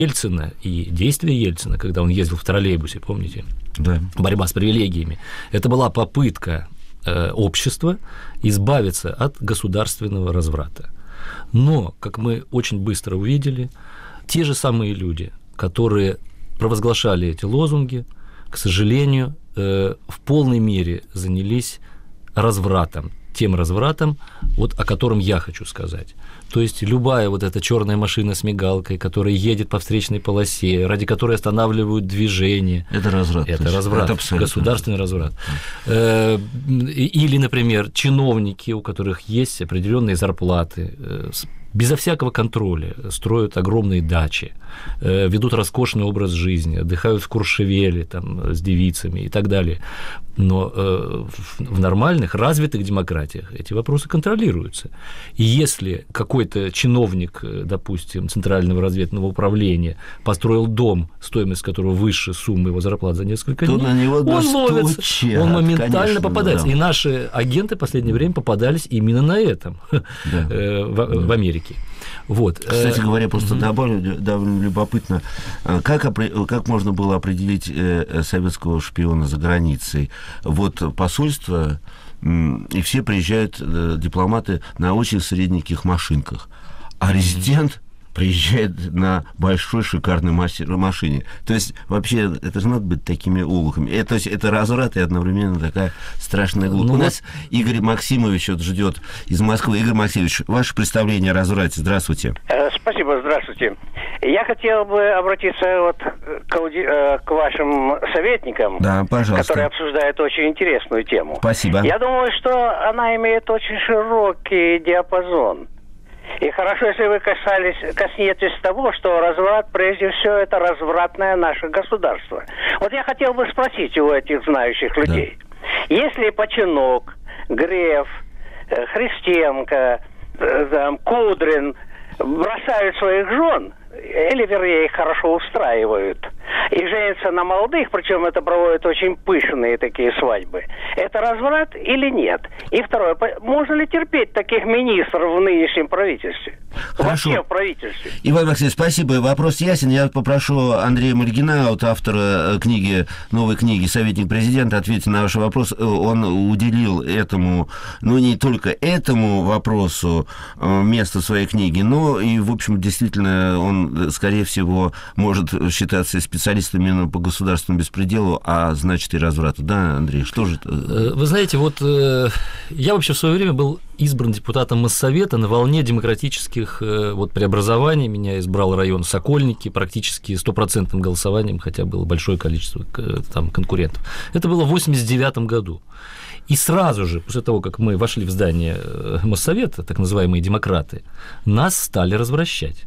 Ельцина и действия Ельцина, когда он ездил в троллейбусе, помните? Да. Борьба с привилегиями. Это была попытка общества избавиться от государственного разврата. Но, как мы очень быстро увидели, те же самые люди, которые провозглашали эти лозунги, к сожалению, в полной мере занялись развратом, тем развратом, вот о котором я хочу сказать. То есть любая вот эта черная машина с мигалкой, которая едет по встречной полосе, ради которой останавливают движение. Это разврат. Это разврат, это государственный разврат. Или, например, чиновники, у которых есть определенные зарплаты, безо всякого контроля строят огромные дачи, ведут роскошный образ жизни, отдыхают в Куршевеле там, с девицами и так далее. Но в нормальных, развитых демократиях эти вопросы контролируются. И если какой-то чиновник, допустим, Центрального разведывательного управления построил дом, стоимость которого выше суммы его зарплаты за несколько дней, на него он ловится, он моментально, конечно, попадается. Да. И наши агенты в последнее время попадались именно на этом, в Америке. Вот. Кстати говоря, просто добавлю, довольно любопытно, как можно было определить советского шпиона за границей? Вот посольство, и все приезжают, дипломаты, на очень средненьких машинках, а резидент приезжает на большой шикарной машине. То есть, вообще, это же надо быть такими олухами. Это разврат и одновременно такая страшная глупость. У нас Игорь Максимович вот ждет из Москвы. Игорь Максимович, ваше представление о разврате. Здравствуйте. Спасибо, здравствуйте. Я хотел бы обратиться вот к вашим советникам, да, пожалуйста, которые обсуждают очень интересную тему. Спасибо. Я думаю, что она имеет очень широкий диапазон. И хорошо, если вы коснетесь того, что разврат, прежде всего, это развратное наше государство. Вот я хотел бы спросить у этих знающих людей. Да. Если Починок, Греф, Христенко, Кудрин бросают своих жен, или, вернее, их хорошо устраивают, и женятся на молодых, причем это проводят очень пышные такие свадьбы, это разврат или нет? И второе, можно ли терпеть таких министров в нынешнем правительстве? Хорошо. Вообще в правительстве. Иван Максимович, спасибо. Вопрос ясен. Я попрошу Андрея Мальгина, вот автора новой книги «Советник президента», ответить на ваш вопрос. Он уделил этому, ну, не только этому вопросу место в своей книге, но и, в общем, действительно, он, скорее всего, может считаться специалистом именно по государственному беспределу, а значит и разврату. Да, Андрей, что же это? Вы знаете, вот я вообще в свое время был избран депутатом Моссовета на волне демократических вот преобразований. Меня избрал район Сокольники практически 100% голосованием, хотя было большое количество там конкурентов. Это было в 1989 году. И сразу же, после того, как мы вошли в здание Моссовета, так называемые демократы, нас стали развращать.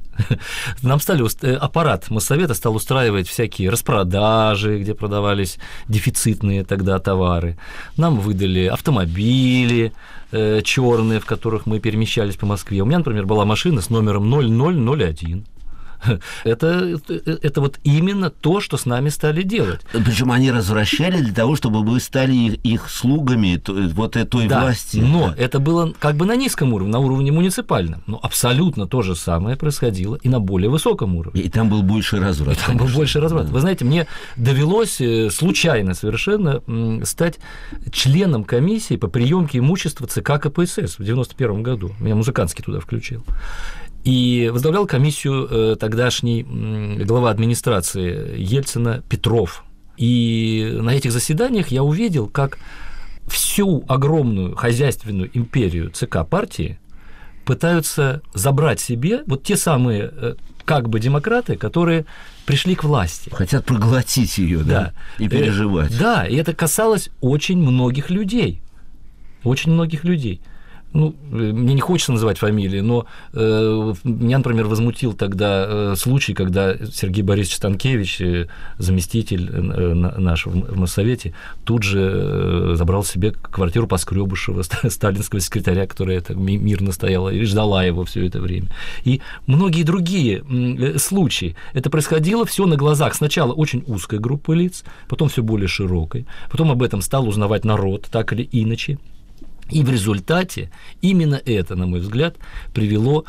Аппарат Моссовета стал устраивать всякие распродажи, где продавались дефицитные тогда товары. Нам выдали автомобили черные, в которых мы перемещались по Москве. У меня, например, была машина с номером 0001. Это вот именно то, что с нами стали делать. Причем они развращали для того, чтобы вы стали их слугами вот той власти. Но это было как бы на низком уровне, на уровне муниципальном. Но абсолютно то же самое происходило и на более высоком уровне. И там был больше разврат. Да. Вы знаете, мне довелось случайно совершенно стать членом комиссии по приемке имущества ЦК КПСС в 1991 году. Меня Музыкантский туда включил. И возглавлял комиссию тогдашний глава администрации Ельцина Петров. И на этих заседаниях я увидел, как всю огромную хозяйственную империю ЦК партии пытаются забрать себе вот те самые как бы демократы, которые пришли к власти. Хотят проглотить ее, да? И переживать. Да, и это касалось очень многих людей. Очень многих людей. Ну, мне не хочется называть фамилии, но меня, например, возмутил тогда случай, когда Сергей Борисович Станкевич, заместитель наш в Моссовете, тут же забрал себе квартиру Поскребышева, сталинского секретаря, которая мирно стояла и ждала его все это время. И многие другие случаи. Это происходило все на глазах. Сначала очень узкой группы лиц, потом все более широкой, потом об этом стал узнавать народ, так или иначе. И в результате именно это, на мой взгляд, привело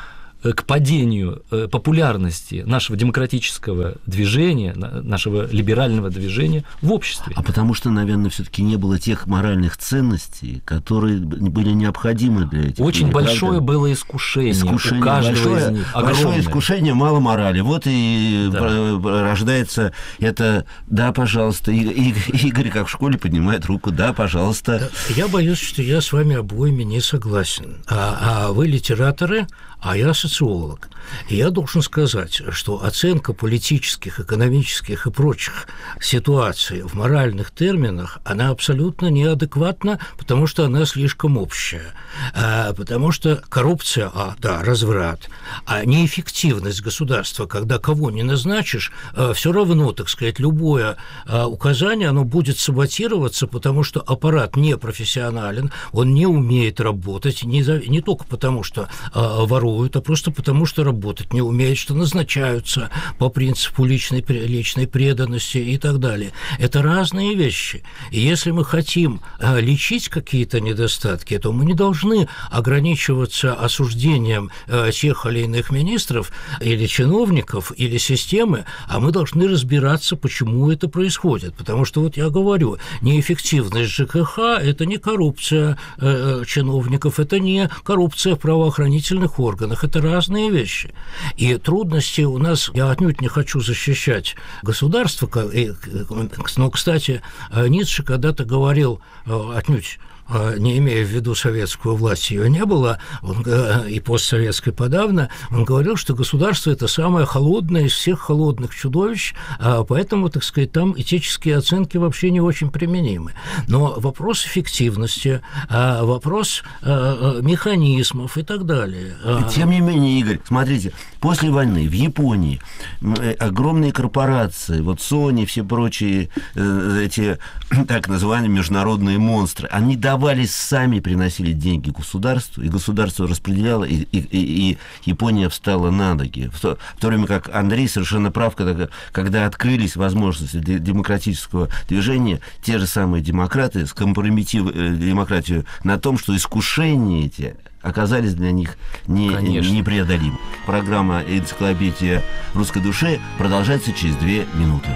к падению популярности нашего демократического движения, нашего либерального движения в обществе. А потому что, наверное, все-таки не было тех моральных ценностей, которые были необходимы для этих Очень людей, большое было искушение у каждого из них. Большое искушение, мало морали. Вот и рождается это «да, пожалуйста». Игорь, как в школе, поднимает руку «да, пожалуйста». Я боюсь, что я с вами обоими не согласен. А вы литераторы, а я социолог. И я должен сказать, что оценка политических, экономических и прочих ситуаций в моральных терминах, она абсолютно неадекватна, потому что она слишком общая. Потому что коррупция, разврат, а неэффективность государства, когда кого не назначишь, все равно, так сказать, любое указание, оно будет саботироваться, потому что аппарат непрофессионален, он не умеет работать, не только потому, что воруют, а просто потому, что работать не умеют, что назначаются по принципу личной преданности и так далее. Это разные вещи. И если мы хотим лечить какие-то недостатки, то мы не должны ограничиваться осуждением тех или иных министров или чиновников, или системы, а мы должны разбираться, почему это происходит. Потому что, вот я говорю, неэффективность ЖКХ – это не коррупция чиновников, это не коррупция в правоохранительных органах, это разные вещи. И трудности у нас, я отнюдь не хочу защищать государство, но, кстати, Ницше когда-то говорил, отнюдь не имея в виду советскую власть, ее не было, и постсоветской подавно, он говорил, что государство – это самое холодное из всех холодных чудовищ, поэтому, так сказать, там этические оценки вообще не очень применимы. Но вопрос эффективности, вопрос механизмов и так далее. Тем не менее, Игорь, смотрите, после войны в Японии огромные корпорации, вот Sony, все прочие эти так называемые международные монстры, они сами приносили деньги государству, и государство распределяло, и Япония встала на ноги. В то время как Андрей совершенно прав, когда открылись возможности демократического движения, те же самые демократы скомпрометировали демократию на том, что искушения эти оказались для них непреодолимы. Программа «Энциклопедия русской души» продолжается через 2 минуты.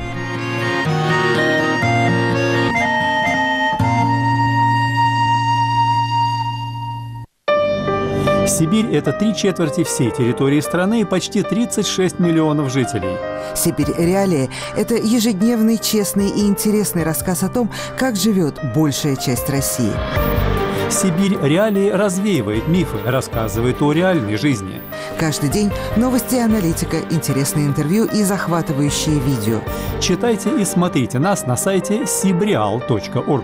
Сибирь – это 3/4 всей территории страны и почти 36 миллионов жителей. «Сибирь. Реалии» – это ежедневный, честный и интересный рассказ о том, как живет большая часть России. «Сибирь. Реалии» развеивает мифы, рассказывает о реальной жизни. Каждый день новости и аналитика, интересные интервью и захватывающие видео. Читайте и смотрите нас на сайте sibreal.org.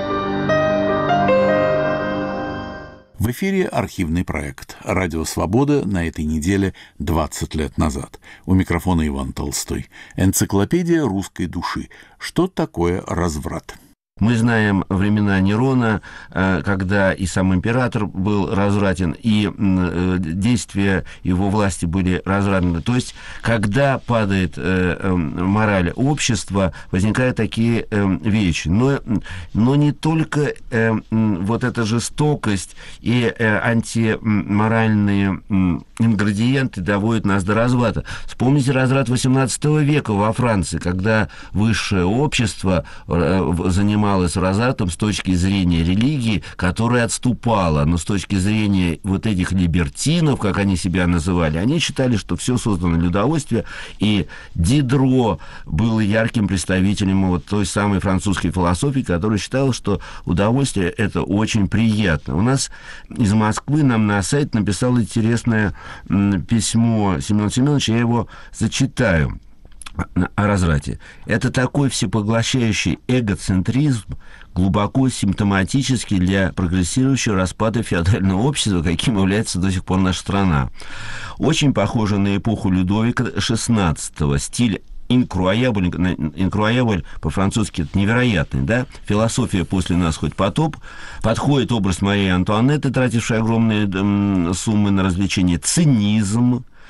В эфире архивный проект «Радио Свобода» на этой неделе 20 лет назад. У микрофона Иван Толстой. Энциклопедия русской души. Что такое разврат? Мы знаем времена Нерона, когда и сам император был развратен, и действия его власти были развратны. То есть, когда падает мораль общества, возникают такие вещи. Но не только вот эта жестокость и антиморальные ингредиенты доводят нас до разврата. Вспомните разврат XVIII века во Франции, когда высшее общество занималось развратом с точки зрения религии, которая отступала, но с точки зрения вот этих либертинов, как они себя называли, они считали, что все создано для удовольствия, и Дидро был ярким представителем вот той самой французской философии, которая считала, что удовольствие – это очень приятно. У нас из Москвы нам на сайт написал интересное письмо Семен Семенович, я его зачитаю. О разврате. Это такой всепоглощающий эгоцентризм, глубоко симптоматический для прогрессирующего распада феодального общества, каким является до сих пор наша страна. Очень похоже на эпоху Людовика XVI. Стиль инкруаyaбль по-французски это невероятный, да? Философия «после нас хоть потоп». Подходит образ Марии Антуанетты, тратившей огромные суммы на развлечения. Цинизм,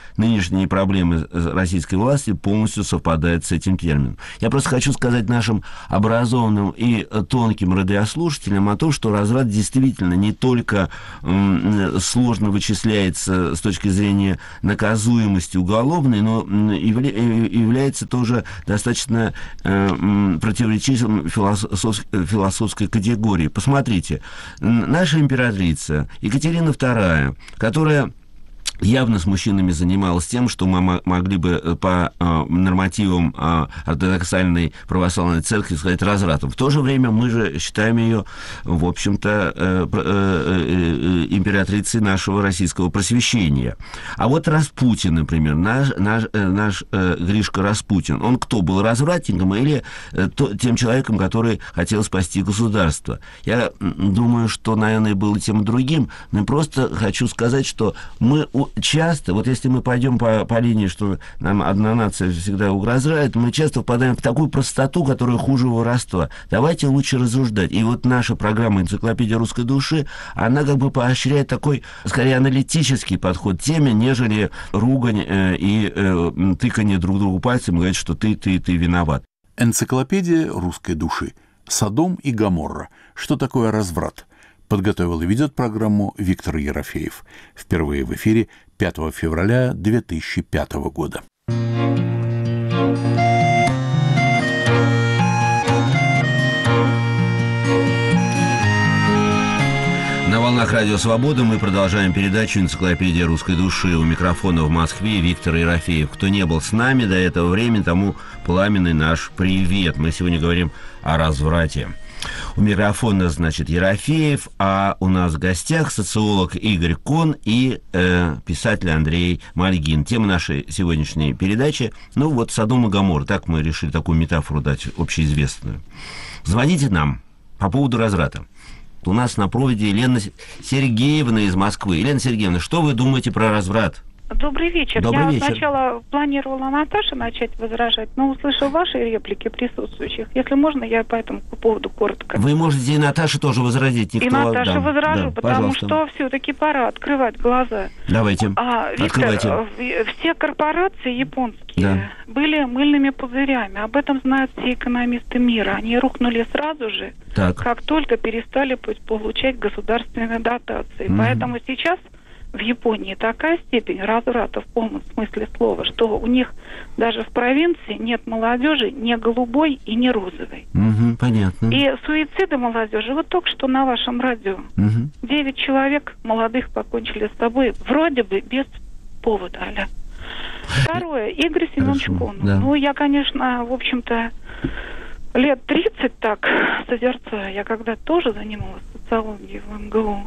нынешние проблемы российской власти полностью совпадают с этим термином. Я просто хочу сказать нашим образованным и тонким радиослушателям о том, что разврат действительно не только сложно вычисляется с точки зрения наказуемости уголовной, но является тоже достаточно противоречивым философской категории. Посмотрите, наша императрица Екатерина II, которая явно с мужчинами занималась тем, что мы могли бы по нормативам ортодоксальной православной церкви сказать развратом. В то же время мы же считаем ее, в общем-то, императрицей нашего российского просвещения. А вот Распутин, например, наш Гришка Распутин, он кто был, развратником или тем человеком, который хотел спасти государство? Я думаю, что, наверное, был и тем и другим, но просто хочу сказать, что мы часто, вот если мы пойдем по линии, что нам одна нация всегда угрожает, мы часто впадаем в такую простоту, которая хуже воровства. Давайте лучше рассуждать. И вот наша программа «Энциклопедия русской души», она как бы поощряет такой, скорее, аналитический подход к теме, нежели ругань и тыканье друг другу пальцем и говорить, что ты виноват. Энциклопедия русской души. Содом и Гоморра. Что такое разврат? Подготовил и ведет программу Виктор Ерофеев. Впервые в эфире 5 февраля 2005 года. На волнах Радио Свобода мы продолжаем передачу «Энциклопедия русской души». У микрофона в Москве Виктор Ерофеев. Кто не был с нами до этого времени, тому пламенный наш привет. Мы сегодня говорим о разврате. У микрофона, значит, Ерофеев, а у нас в гостях социолог Игорь Кон и писатель Андрей Мальгин. Тема нашей сегодняшней передачи, Содом и Гоморра. Так мы решили такую метафору дать, общеизвестную. Звоните нам по поводу разврата. У нас на проводе Елена Сергеевна из Москвы. Елена Сергеевна, что вы думаете про разврат? Добрый вечер. Добрый вечер. Сначала планировала Наташе начать возражать, но услышал ваши реплики присутствующих. Если можно, я по этому поводу коротко. Вы можете и Наташе тоже возразить. И Наташе возражу, потому что все-таки пора открывать глаза. Давайте, Виктор, все корпорации японские были мыльными пузырями. Об этом знают все экономисты мира. Они рухнули сразу же, как только перестали получать государственные дотации. Поэтому сейчас в Японии такая степень разврата в полном смысле слова, что у них даже в провинции нет молодежи ни голубой и ни розовой. Понятно. И суициды молодежи, вот только что на вашем радио, 9 человек молодых покончили с собой, вроде бы без повода, аля. Второе, Игорь Семенович Кон. Да. Я, конечно, в общем-то, лет 30 так созерцаю. Я когда-то тоже занималась социологией в МГУ.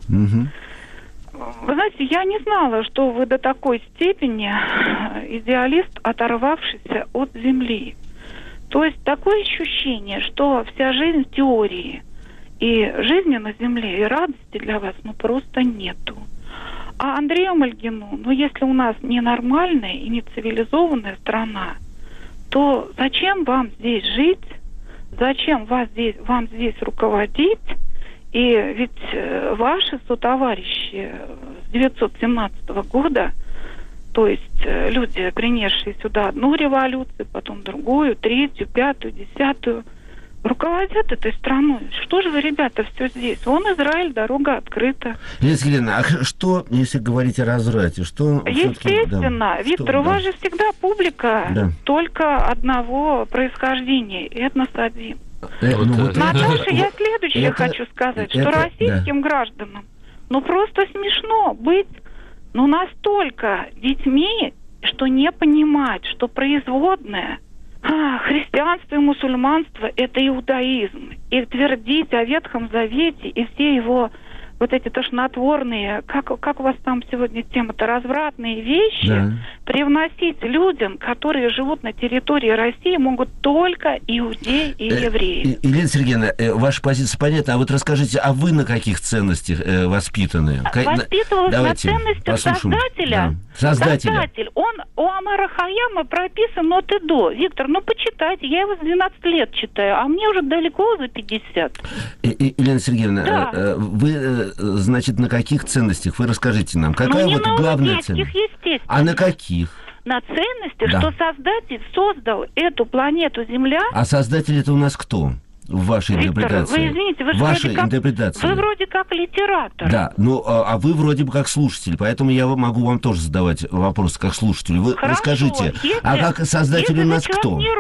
Вы знаете, я не знала, что вы до такой степени идеалист, оторвавшийся от земли. То есть такое ощущение, что вся жизнь в теории, и жизни на земле, и радости для вас просто нету. А Андрею Мальгину, если у нас не нормальная и не цивилизованная страна, то зачем вам здесь жить, зачем вам здесь руководить? И ведь ваши сотоварищи с 1917 года, то есть люди, принесшие сюда одну революцию, потом другую, третью, пятую, десятую, руководят этой страной. Что же вы, ребята, все здесь? Вон Израиль, дорога открыта. Елена, а что, если говорить о разврате? Что, естественно, Виктор, у вас же всегда публика только одного происхождения, этнос один. Наташа, я следующее хочу сказать, что российским гражданам просто смешно быть настолько детьми, что не понимать, что производное христианство и мусульманство – это иудаизм. И твердить о Ветхом Завете и все его вот эти тошнотворные, как у вас там сегодня тема-то, развратные вещи, привносить людям, которые живут на территории России, могут только иудеи и евреи. Елена Сергеевна, ваша позиция понятна, а вот расскажите, а вы на каких ценностях воспитаны? Воспитывалась на ценностях Создателя. Создатель. Он у Омара Хайяма прописан от и до. Виктор, почитайте, я его с 12 лет читаю, а мне уже далеко за 50. Елена Сергеевна, вы значит, на каких ценностях? Вы расскажите нам. Какая вот главная ценность? Естественно. А на каких? На ценностях, что Создатель создал эту планету Земля. А Создатель это у нас кто? В вашей интерпретации. Вы извините, вы вроде как литератор. Да, ну, а вы вроде бы как слушатель, поэтому я могу вам тоже задавать вопросы как слушателю. Вы расскажите, а как Создатель у нас кто?